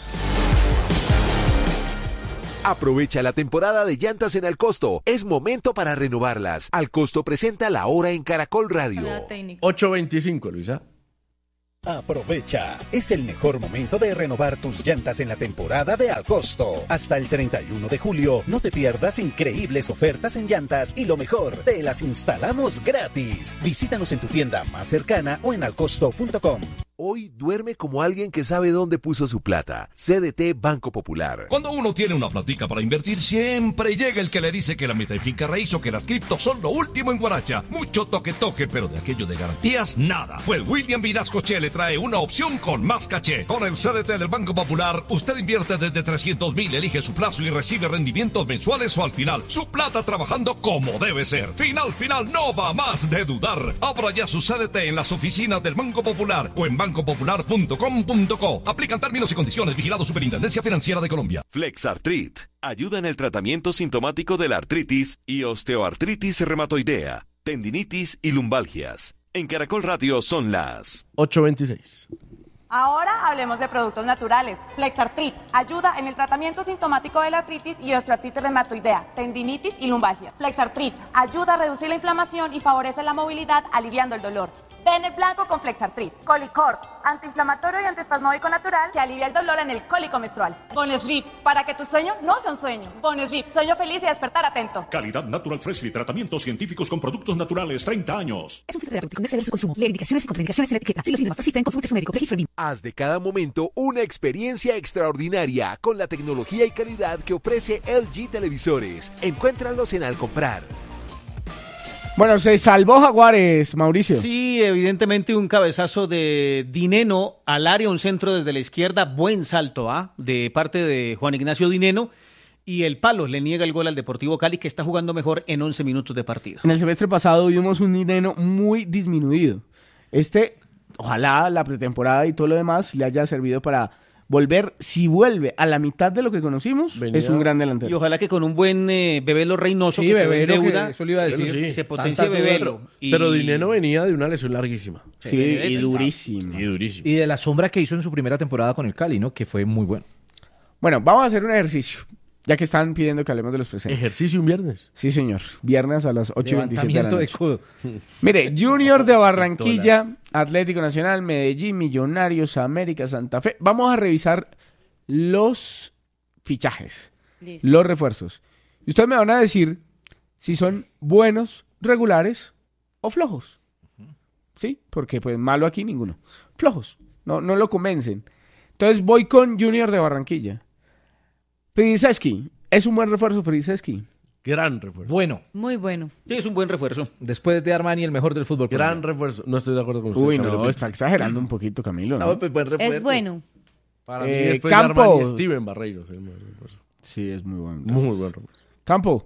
Aprovecha la temporada de llantas en Al Costo. Es momento para renovarlas. Al Costo presenta La Hora en Caracol Radio. Ayuda técnica. ocho veinticinco, Luisa. Aprovecha, es el mejor momento de renovar tus llantas en la temporada de Al Costo. Hasta el treinta y uno de julio, no te pierdas increíbles ofertas en llantas y lo mejor, te las instalamos gratis. Visítanos en tu tienda más cercana o en alcosto punto com. Hoy duerme como alguien que sabe dónde puso su plata. C D T Banco Popular. Cuando uno tiene una platica para invertir, siempre llega el que le dice que la meta y finca raíz o que las criptos son lo último en Guaracha. Mucho toque toque, pero de aquello de garantías, nada. Pues William Vinascoche le trae una opción con más caché. Con el C D T del Banco Popular, usted invierte desde trescientos mil, elige su plazo y recibe rendimientos mensuales o al final. Su plata trabajando como debe ser. Final, final, no va más de dudar. Abra ya su C D T en las oficinas del Banco Popular o en banco popular punto com punto co. Aplican términos y condiciones. Vigilado Superintendencia Financiera de Colombia. Flexartrit ayuda en el tratamiento sintomático de la artritis y osteoartritis reumatoidea, tendinitis y lumbalgias. En Caracol Radio son las ocho veintiséis. Ahora hablemos de productos naturales. Flexartrit ayuda en el tratamiento sintomático de la artritis y osteoartritis reumatoidea, tendinitis y lumbalgia. Flexartrit ayuda a reducir la inflamación y favorece la movilidad, aliviando el dolor. Den el blanco con Flexartrit. Colicort, antiinflamatorio y antiespasmódico natural que alivia el dolor en el cólico menstrual. Bonesleep, para que tu sueño no sea un sueño. Bonesleep, sueño feliz y despertar atento. Calidad Natural Freshly, tratamientos científicos con productos naturales, treinta años. Es un fitoterapéutico, no exceder su consumo. Lee indicaciones y contraindicaciones en la etiqueta. Si los síntomas persisten, consulte a su médico. Registro I N V I. Haz de cada momento una experiencia extraordinaria con la tecnología y calidad que ofrece L G Televisores. Encuéntralos en Al Comprar. Bueno, se salvó Jaguares, Mauricio. Sí, evidentemente un cabezazo de Dineno al área, un centro desde la izquierda, buen salto, ¿ah? De parte de Juan Ignacio Dineno, y el palo le niega el gol al Deportivo Cali, que está jugando mejor en once minutos de partido. En el semestre pasado vimos un Dineno muy disminuido. Este, ojalá la pretemporada y todo lo demás le haya servido para volver, si vuelve a la mitad de lo que conocimos, Venía- es un gran delantero. Y ojalá que con un buen eh, Bebelo Reynoso, Sí, que quedó en Bebelo, que deuda, eso le iba a decir. sí, se potencie Tanta Bebelo. duda, Y- Pero Dineno venía de una lesión larguísima. Sí, y durísimo. Y durísimo. Y de la sombra que hizo en su primera temporada con el Cali, ¿no? Que fue muy bueno. Bueno, vamos a hacer un ejercicio, ya que están pidiendo que hablemos de los presentes. ¿Ejercicio un viernes? Sí, señor. Viernes a las ocho y veintisiete de la Levantamiento de noche. codo. Mire, Junior de Barranquilla, Atlético Nacional, Medellín, Millonarios, América, Santa Fe. Vamos a revisar los fichajes, Listo. los refuerzos. Y ustedes me van a decir si son buenos, regulares o flojos. ¿Sí? Porque pues malo aquí ninguno. Flojos. No, no lo convencen. Entonces voy con Junior de Barranquilla. Fridiseski. ¿Es un buen refuerzo Fridiseski? Gran refuerzo. Bueno. Muy bueno. Sí, es un buen refuerzo. Después de Armani, el mejor del fútbol. Gran colombiano. refuerzo. No estoy de acuerdo con usted. Uy, Camilo no, Pinto. está exagerando un poquito Camilo, ¿no? No, pues, buen refuerzo. Es bueno. Para mí, Eh, después Campo. de Armani, Steven Barreiros. el mejor refuerzo. Sí, es muy bueno. Muy buen refuerzo. Campo.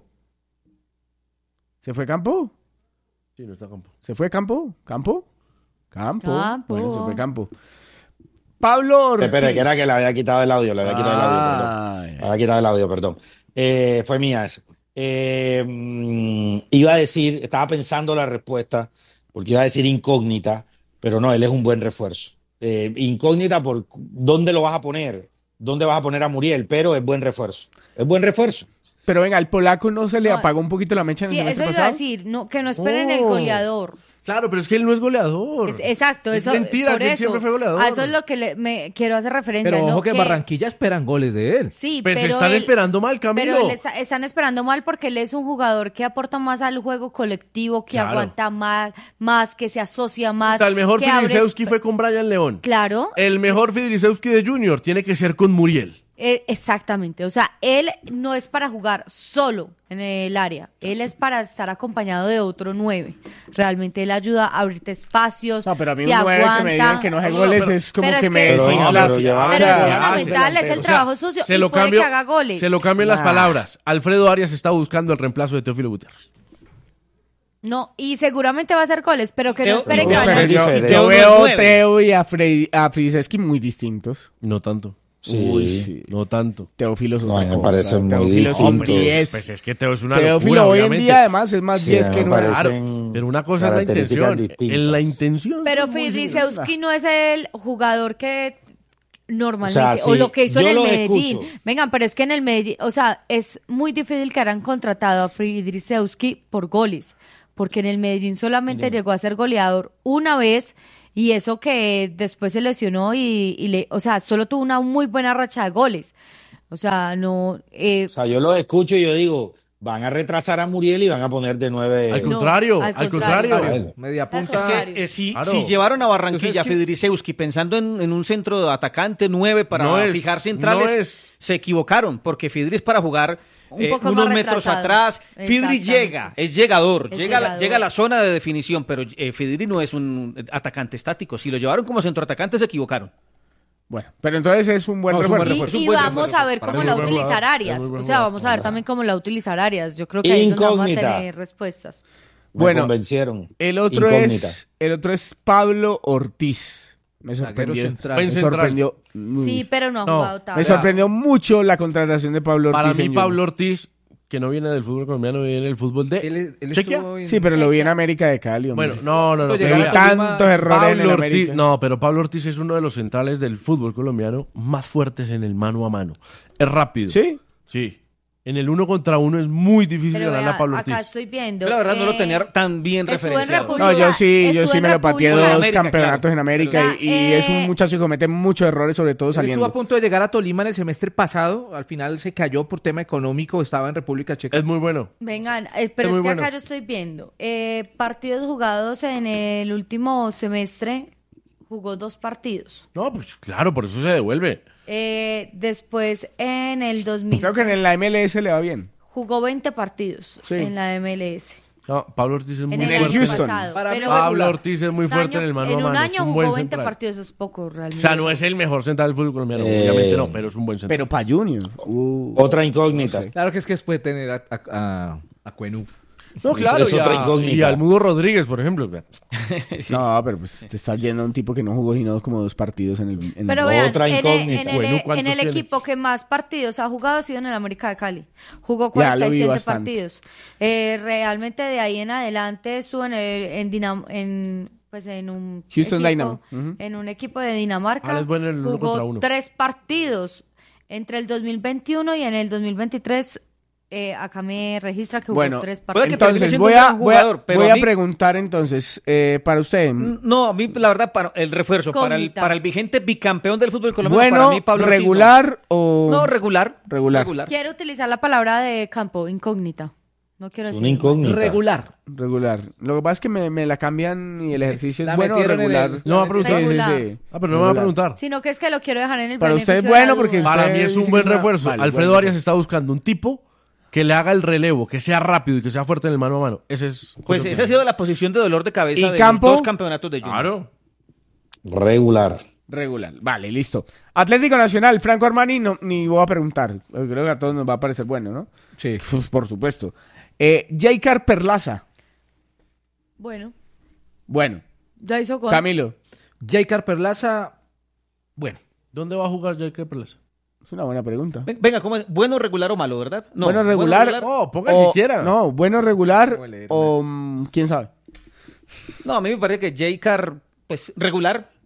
¿Se fue Campo? Sí, no está Campo. ¿Se fue Campo? ¿Campo? Campo. Campo. Bueno, se fue Campo. Pablo Ortiz. Espera, que era que le había quitado el audio, le había quitado el audio, perdón. Ay. Le había quitado el audio, perdón. Eh, fue mía esa. Eh, mm, iba a decir, estaba pensando la respuesta, porque iba a decir incógnita, pero no, él es un buen refuerzo. Eh, incógnita por dónde lo vas a poner, dónde vas a poner a Muriel, pero es buen refuerzo. Es buen refuerzo. Pero venga, al polaco no se le No. apagó un poquito la mecha en Sí, el eso semestre iba a pasado. decir, no, que no esperen el Oh. goleador. Claro, pero es que él no es goleador. Es- exacto, Es eso, mentira, por que él eso, siempre fue goleador. a eso es lo que le- me quiero hacer referencia. Pero ¿no? ojo que en Barranquilla esperan goles de él. Sí, Pues pero están él- esperando mal, Camilo. Pero él está- están esperando mal porque él es un jugador que aporta más al juego colectivo, que Claro. aguanta más, más, que se asocia más. O sea, el mejor que abre Fidrisewski esp- fue con Brian León. Claro. El mejor Fidrisewski de Junior tiene que ser con Muriel. Eh, exactamente, o sea, él no es para jugar solo en el área, él es para estar acompañado de otro nueve. Realmente él ayuda a abrirte espacios. No, pero a mí te un nueve que aguanta. me digan que no hace goles es como Pero que es me que- Pero, desinfla. no, pero lleva- Pero o es sea, fundamental, es el O sea, trabajo sucio se y lo puede cambio, que haga goles. Se lo cambio en las Claro. palabras. Alfredo Arias está buscando el reemplazo de Teófilo Gutiérrez. No, y seguramente va a hacer goles, pero que no Teo- esperen no, que pero vayan. es yo, diferente. yo Teo veo no es nueve. Teo y a, Fre a Fidrisewski muy distintos. No tanto. Sí. Uy, sí. No tanto. Teófilo es No, otra me cosa. parecen muy Teófilo es un distintos. diez. Pues es que Teo es una Teófilo locura, hoy en obviamente. día además es más Sí, diez me que nueve. parecen Pero una cosa es la características intención. distintas. En la intención. Pero son muy Fidrisewski no es el jugador que normalmente, O o, sea, sí, lo que hizo yo en el lo Medellín. escucho. Vengan, pero es que en el Medellín, o sea, es muy difícil que hayan contratado a Fidrisewski por goles, porque en el Medellín solamente llegó a ser goleador una vez y eso que después se lesionó y, y le, o sea, solo tuvo una muy buena racha de goles. O sea, no... Eh, O sea, yo los escucho y yo digo, van a retrasar a Muriel y van a poner de nueve. Al No, contrario, al al contrario. contrario. Bueno. Media Al punta. Es contrario. que eh, si, Claro. si llevaron a Barranquilla a Entonces, Fidrisewski pensando en, en un centro de atacante nueve para No es, fijar centrales, no es. se equivocaron, porque Fidris para jugar Un eh, poco unos más metros retrasado. atrás, Fidris Exactamente. llega, es llegador, Es llega, a la- llegador. llega a la zona de definición, pero eh, Fidris no es un atacante estático. Si lo llevaron como centroatacante, se equivocaron. Bueno, pero entonces es un buen No, es un buen refuerzo. refuerzo. Y, un y buen vamos refuerzo. a ver Para cómo mí la es va a muy buen utilizar jugador, Arias. es muy O buen sea, jugador. vamos a ver también cómo la va a utilizar Arias. Yo creo que ahí es donde vamos a Incógnita. tener respuestas. Me Bueno, convencieron. El otro Incógnita. es el otro es Pablo Ortiz. Me Zaguero sorprendió. central. Me Buen central. sorprendió. muy- Sí, pero no ha No, jugado tanto. Me sorprendió mucho la contratación de Pablo Ortiz. Para mí, en Pablo Junior. Ortiz, que no viene del fútbol colombiano, viene del fútbol de Él, él Chequia. estuvo en- Sí, pero lo vi en Chequia. América de Cali. hombre. Bueno, no, no, no. Pues pero llegar Vi a mira, Tolima- tantos errores en el Pablo Ortiz, América. no, pero Pablo Ortiz es uno de los centrales del fútbol colombiano más fuertes en el mano a mano. Es rápido. ¿Sí? Sí. En el uno contra uno es muy difícil Pero ganarle vea, a Pablo Ortiz. acá estoy viendo. Yo la verdad no lo eh, tenía tan bien estuvo en referenciado. República- No, yo sí, yo estuvo sí en me lo pateé República- dos América, campeonatos claro. en América Pero- y, y es Eh, un muchacho que comete muchos errores, sobre todo Él estuvo saliendo. a punto de llegar a Tolima en el semestre pasado, al final se cayó por tema económico, estaba en República Checa. Es muy bueno. Vengan, eh, pero Es es, muy que acá bueno. yo estoy viendo. eh, partidos jugados en el último semestre, jugó dos partidos. No, pues claro, por eso se devuelve. Eh, después en el dos mil Creo que en la M L S le va bien. jugó veinte partidos Sí. en la M L S. No, Pablo Ortiz es muy En el el fuerte. año Houston. pasado. Para mí, Pero Pablo Ortiz es muy un fuerte año- en el mano en a mano. un es año un buen jugó veinte central. partidos, es poco realmente. O sea, no es el mejor central del fútbol colombiano, Eh, obviamente no, pero es un buen central. Pero para Junior. uh, Otra incógnita. Claro que es que después de tener a, a, a, a Cuenú. no, claro, es y, otra a, incógnita. y al Mudo Rodríguez, por ejemplo. No, pero pues te estás yendo a un tipo que no jugó sino como dos partidos en el. en el- Pero vean, Otra en el, incógnita. en el- Bueno, en ¿cuántos el tiene? equipo que más partidos ha jugado ha sido en el América de Cali. Jugó Ya, cuarenta lo y vi siete bastante. partidos. Eh, realmente de ahí en adelante estuvo en el, en, Dinam- en pues en un Houston equipo, Dynamo. Ujú. en un equipo de Dinamarca. Ah, es bueno en el uno jugó contra uno. tres partidos entre el dos mil veintiuno y en el dos mil veintitrés. Eh, acá me registra que jugó Bueno, tres puede que partidos. termine entonces siendo voy un a, gran voy a, jugador, pero voy a a mí- preguntar entonces, eh, para usted, No, a mí la verdad, para el refuerzo, para el, Incógnita. para el vigente bicampeón del fútbol colombiano, bueno, para mí Pablo Ortiz, no. regular o... No, regular. Regular. Quiero utilizar la palabra de campo, incógnita. No quiero Es decir una incógnita. Regular. Regular. Lo que pasa es que me, me la cambian y el ejercicio La es bueno o metieron en regular. el- No va a preguntar. Sí, sí, Regular. sí. Ah, pero no me va a Regular. preguntar. Sino que es que lo quiero dejar en el Para usted es beneficio de la bueno porque duda. Para usted mí es un dice buen que es una- refuerzo. Vale, Alfredo bueno. Arias está buscando un tipo que le haga el relevo, que sea rápido y que sea fuerte en el mano a mano. Ese es. Pues esa ha sido la posición de dolor de cabeza ¿Y de campo? los dos campeonatos de Junior. Claro. Regular. Regular. Vale, listo. Atlético Nacional, Franco Armani, no, ni voy a preguntar. Creo que a todos nos va a parecer bueno, ¿no? Sí. Por supuesto. Eh, Jaicar Perlaza. Bueno, Bueno. ya hizo gol. Camilo. Jaicar Perlaza, bueno. ¿Dónde va a jugar Jaiker Perlaza? Es una buena pregunta. Ven- Venga, ¿cómo es? ¿Bueno, regular o malo, verdad? No, bueno, regular. Oh, ponga el o- que quiera. No, bueno, regular leerla. o mm, quién sabe. No, a mí me parece que J-Car, pues regular,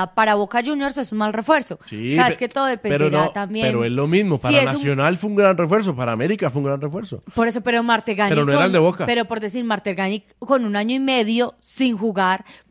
Pineda, para Boca Juniors es un mal refuerzo. Sí, o sea, es que todo dependerá pero no, también. Pero es lo mismo, para Si es un- Nacional fue un gran refuerzo, para América fue un gran refuerzo. Por eso, pero Martegani. Pero no con- eran de Boca. Pero por decir, Martegani con un año y medio sin jugar,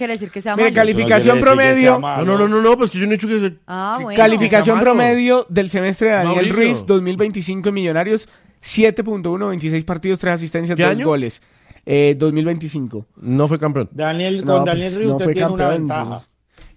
quiere decir que sea Mire, malo. calificación Eso no quiere decir que sea promedio. malo. No, no, no, no, no, pues que yo no he dicho que se... Ah, bueno. Calificación Está malo. promedio del semestre de Daniel Mauricio. Ruiz, dos mil veinticinco en Millonarios, siete punto uno, veintiséis partidos, tres asistencias, ¿Qué dos año? goles. Eh, dos mil veinticinco. No fue campeón. Daniel, No, con pues, Daniel Ruiz no usted fue tiene una campeón. ventaja.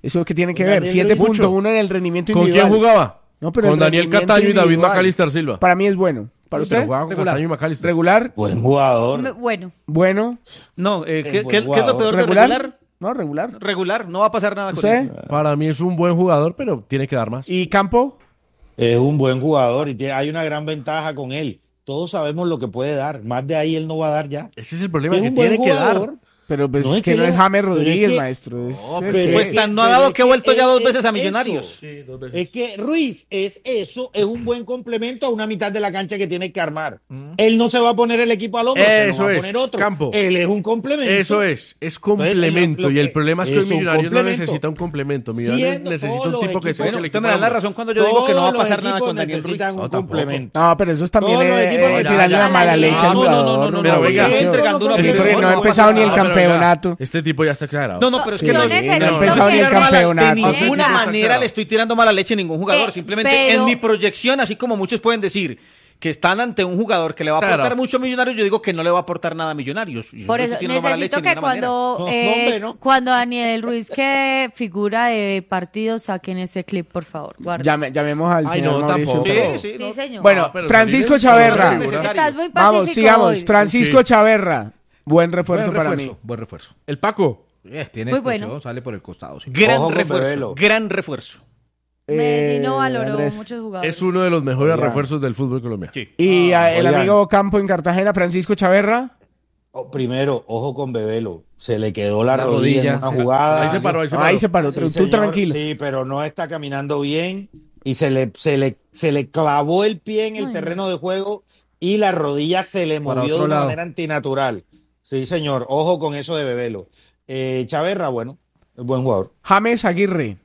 ¿Eso qué tiene que Con ver? Daniel siete Ruiz. punto uno en el rendimiento ¿Con individual. quién jugaba? No, pero Con el Daniel rendimiento Cataño y David individual. McAllister Silva. Para mí es bueno. ¿Para Sí, pero usted? jugaba con Regular. Cataño y McAllister. ¿Regular? Buen jugador. Me- Bueno, Bueno. No, eh, Es ¿qué, buen qué- qué es lo jugador. peor de ¿Regular? regular? No, regular. Regular, no va a pasar nada con ¿Usted? él. Para mí es un buen jugador, pero tiene que dar más. ¿Y Campo? Es un buen jugador y tiene- hay una gran ventaja con él. Todos sabemos lo que puede dar. Más de ahí él no va a dar ya. Ese es el problema, Es que un buen tiene que dar. jugador. Pero pues No es es que, que no no- es James pero es Rodríguez, que- maestro. Es- No, es- pero Pues es tan que- no ha pero dado es que ha vuelto ya es- dos es veces a eso. Millonarios. Es que Ruiz es eso, es un buen complemento a una mitad de la cancha que tiene que armar. Él no se va a poner el equipo al hombro, se lo Eso va a es, poner otro. Campo. Él es un complemento. Eso es, es complemento. Entonces, lo- lo y el que- problema es que hoy es un Millonarios no complemento. necesita un complemento. Millonarios Siendo necesita todos un los tipo que equipos- sea el Bueno, equipo usted me da al la hombro. razón cuando yo digo que no va a Todos los pasar nada equipos con Daniel Ruiz. necesitan un No, tampoco. complemento. No, pero eso también Todos los es, equipos es necesitan- tirarle la mala No, leche al no, no, jugador. no, no, no, Mira, no, oiga, porque ¿cómo entregando que una no? Sí, Pero pero no no ha va a empezado pasar ni el nada, pero venga, campeonato. Este tipo ya está exagerado. No, no, pero es que Yo no, necesito no, no, que- empezado ni el campeonato. De campeonato. ninguna Eh, manera le estoy tirando mala leche a ningún jugador. Eh, Simplemente pero- en mi proyección, así como muchos pueden decir que están ante un jugador que le va a aportar Claro. mucho a Millonarios, yo digo que no le va a aportar nada a Millonarios. Yo por no eso estoy tirando mala leche necesito de que ninguna manera. cuando, No, eh, no, hombre, no. cuando Daniel Ruiz que figura de partido saquen ese clip, por favor. Guarda. Llame- llamemos al Ay, señor no, Mauricio. tampoco. Pero- Sí, sí, Sí, no. señor. Bueno, No, pero Francisco también es- Chaverra. no es necesario. Estás muy Vamos, pacífico sigamos. hoy. Francisco Sí. Chaverra. Buen refuerzo Buen para refuerzo, mí. buen refuerzo. El Paco. Eh, tiene Muy explosión, bueno. sale por el costado. sí. Gran Ojo con refuerzo. Bebelo. Gran refuerzo. Medellín no Eh, valoró Andrés. muchos jugadores. Es uno de los mejores Oigan. refuerzos del fútbol colombiano. Sí. Y Ah, a- el oigan. amigo Campo en Cartagena, Francisco Chaverra. Oh, primero, ojo con Bebelo. Se le quedó la, La rodilla, rodilla, en una se- jugada. Ahí se paró, ahí se paró. Ahí se paró. Sí, Tú señor, tranquilo. Sí, pero no está caminando bien y se le, se le, se le clavó el pie en el Ay, terreno de juego y la rodilla se le Para movió de otro una lado. manera antinatural. Sí, señor. Ojo con eso de Bebelo. Eh, Chaverra, bueno, es buen jugador. James Aguirre.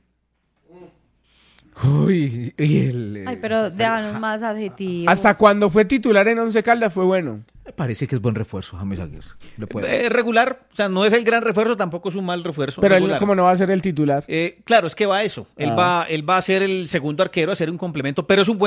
Uy, y el, Ay, pero déjanos más adjetivos. Hasta cuando fue titular en Once Caldas fue bueno. me parece que es buen refuerzo, James Aguirre. Le puede- Eh, regular, o sea, no es el gran refuerzo, tampoco es un mal refuerzo. Pero él, regular. como no va a ser el titular. Eh, claro, es que va a eso. Él Ah. va, él va a ser el segundo arquero, a ser un complemento, pero es un buen